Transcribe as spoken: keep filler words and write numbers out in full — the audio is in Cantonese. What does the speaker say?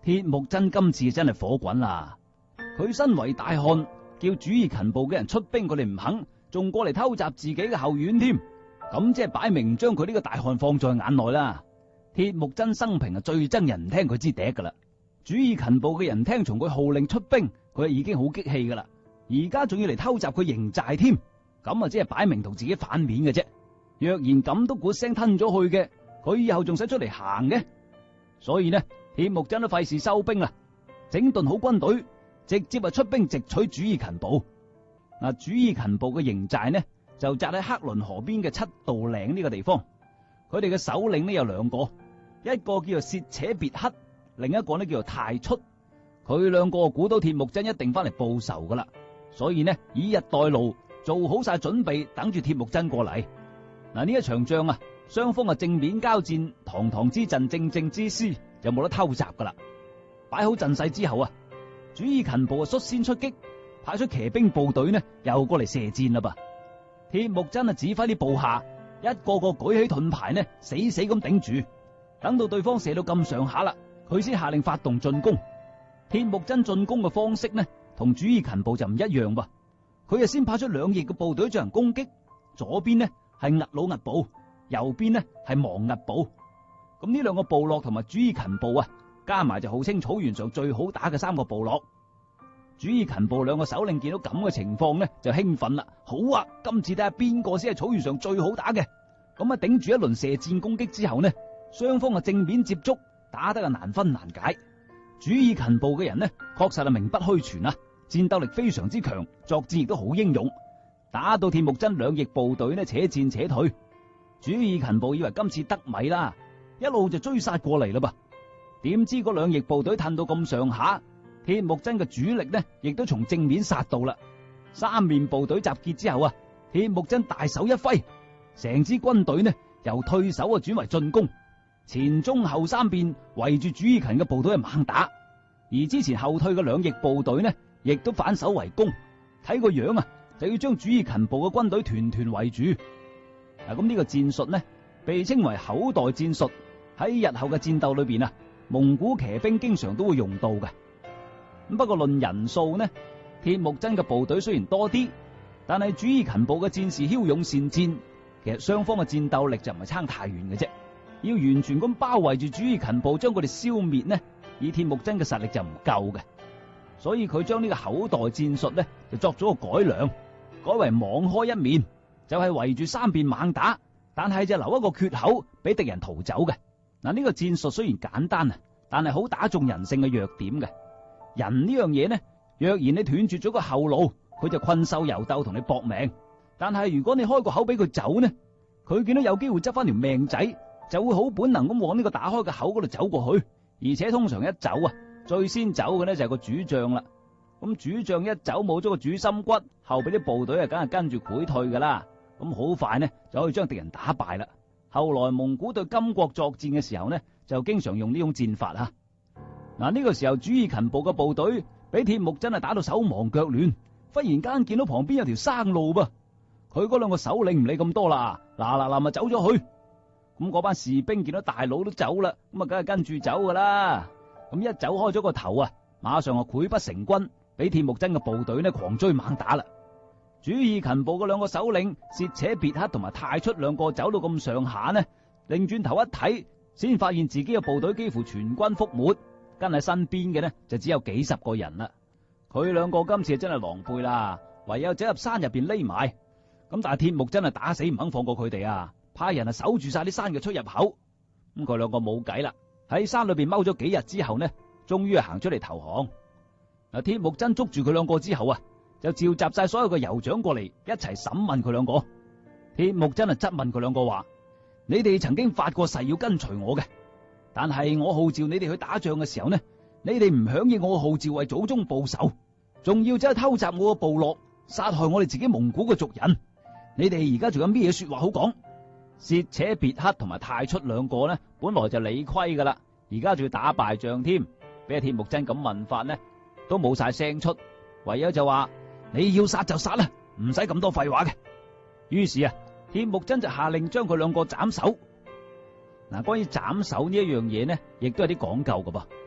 鐵木真今次真係火滾啦！佢身為大漢，叫主意勤部嘅人出兵，佢哋唔肯，仲過嚟偷襲自己嘅後院添。咁即係擺明唔將佢呢個大漢放在眼內啦。鐵木真生平啊最憎人唔聽佢支笛噶啦。主意勤部嘅人聽從佢號令出兵，佢已經好激氣噶啦。而家仲要嚟偷襲佢營寨添，咁啊即係擺明同自己反面嘅啫。若然咁都鼓聲吞咗去嘅，佢以後仲使出嚟行嘅？所以呢，鐵木真都費事收兵啦，整頓好軍隊，直接啊出兵直取主意勤部。嗱，主意勤部嘅營寨呢就紮喺黑倫河邊嘅七道嶺呢個地方。佢哋嘅首領呢有兩個，一個叫做薛扯別克，另一個呢叫做太出。佢兩個估到鐵木真一定翻嚟報仇噶啦，所以呢以逸待勞，做好晒準備，等住鐵木真過嚟。嗱，呢一場仗啊，雙方啊正面交戰，堂堂之陣，正正之師，就冇得偷襲噶啦。擺好陣勢之後啊，主意勤部啊率先出擊，派出騎兵部隊呢又過嚟射箭啦噃。鐵木真啊指揮啲部下一個個舉起盾牌呢，死死咁頂住，等到對方射到咁上下啦，佢先下令發動進攻。鐵木真進攻嘅方式呢，同主意勤部就唔一樣噃。佢啊先派出兩翼嘅部隊進行攻擊，左邊呢係兀魯兀部，右邊呢係亡兀部。咁呢兩個部落同埋主意勤部啊，加埋就號稱草原上最好打嘅三個部落。主意勤部兩個首領見到咁嘅情況呢，就興奮啦！好啊，今次睇下邊個先係草原上最好打嘅。咁啊，頂住一輪射箭攻擊之後呢，雙方啊正面接觸，打得啊難分難解。主意勤部嘅人呢，確實係名不虛傳啊，戰鬥力非常之強，作戰亦都好英勇。打到鐵木真兩翼部隊呢，且戰且退。主意勤部以為今次得米啦，一路就追殺過嚟啦噃。點知嗰兩翼部隊褪到咁上下，鐵木真嘅主力呢，亦都從正面殺到啦。三面部隊集結之後啊，鐵木真大手一揮，成支軍隊呢由退守啊轉為進攻，前中後三邊圍住主意勤嘅部隊係猛打，而之前後退嘅兩翼部隊呢，亦都反手圍攻。睇個樣啊，就要將主意勤部嘅軍隊團團圍住。嗱，咁呢個戰術呢，被稱為口袋戰術，喺日後嘅戰鬥裏邊啊，蒙古騎兵經常都會用到嘅。不過論人數呢，鐵木真嘅部隊雖然多啲，但係主意勤部嘅戰士驍勇善戰，其實雙方嘅戰鬥力就唔係差太遠嘅啫。要完全咁包圍住主意勤部，將佢哋消滅呢，以鐵木真嘅實力就唔夠嘅。所以佢將呢個口袋戰術呢，就作咗個改良，改為網開一面，就係圍住三邊猛打，但係就留一個缺口俾敵人逃走嘅。嗱，呢個戰術雖然簡單啊，但係好打中人性嘅弱點嘅。人呢樣嘢呢，若然你斷絕咗個後路，佢就困獸猶鬥同你搏命。但係如果你開個口俾佢走呢，佢見到有機會執翻條命仔，就會好本能咁往呢個打開嘅口嗰度走過去。而且通常一走啊，最先走嘅呢就係個主將啦。咁主將一走冇咗個主心骨，後邊啲部隊啊梗係跟住潰退噶啦。咁好快呢就可以將敵人打敗啦。後來蒙古對金國作戰嘅時候呢，就經常用呢種戰法啊。嗱，呢個時候主意勤部嘅部隊俾鐵木真係打到手忙腳亂，忽然間見到旁邊有條生路噃，佢嗰兩個首領唔理咁多啦，嗱嗱嗱咪走咗去。咁嗰班士兵見到大佬都走啦，咁啊梗係跟住走噶啦。咁一走開咗個頭啊，馬上啊潰不成軍，俾鐵木真嘅部隊呢狂追猛打啦。主意勤部嗰兩個首領薛扯別克同埋太出兩個走到咁上下呢，擰轉頭一睇，先發現自己嘅部隊幾乎全軍覆沒。跟喺身邊嘅呢就只有幾十個人啦。佢兩個今次真係狼狽啦，唯有走入山入邊匿埋。咁但係鐵木真係打死唔肯放過佢哋啊，派人啊守住晒啲山嘅出入口。咁佢兩個冇計啦，喺山裏邊踎咗幾日之後呢，終於係行出嚟投降。嗱，鐵木真捉住佢兩個之後啊，就召集晒所有嘅酋長過嚟一齊審問佢兩個。鐵木真係質問佢兩個話：你哋曾經發過誓要跟隨我嘅，但係我號召你哋去打仗嘅時候呢，你哋唔響應我嘅號召為祖宗報仇，仲要走去偷襲我嘅部落，殺害我哋自己蒙古嘅族人。你哋而家仲有咩嘢說話好講？薛扯別克同埋太出兩個呢，本來就理虧噶啦，而家仲要打敗仗添，俾阿鐵木真咁問法呢，都冇晒聲出，唯有就話你要殺就殺啦，唔使咁多廢話嘅。於是啊，鐵木真就下令將佢兩個斬首。嗱，關於斬首呢一樣嘢呢，亦都有啲講究噶噃。